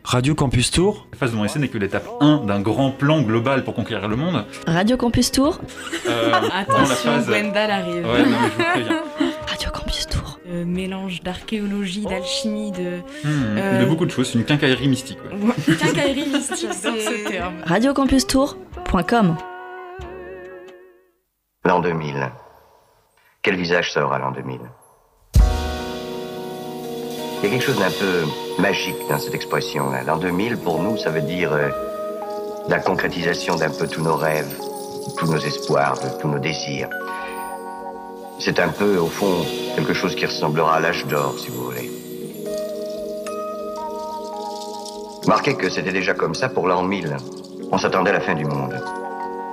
Radio Campus Tour. La phase de mon essai n'est que l'étape 1 d'un grand plan global pour conquérir le monde. Radio Campus Tour. Attention, Gwendal arrive. Ouais, non, mais je vous préviens. Radio Campus Tour. Mélange d'archéologie, d'alchimie, De beaucoup de choses, c'est une quincaillerie mystique. Ouais. Quincaillerie mystique, c'est ce terme. Radiocampustour.com. L'an 2000. Quel visage ça aura l'an 2000? Il y a quelque chose d'un peu magique dans cette expression-là. L'an 2000, pour nous, ça veut dire la concrétisation d'un peu tous nos rêves, tous nos espoirs, de tous nos désirs. C'est un peu, au fond, quelque chose qui ressemblera à l'âge d'or, si vous voulez. Remarquez que c'était déjà comme ça pour l'an 1000. On s'attendait à la fin du monde.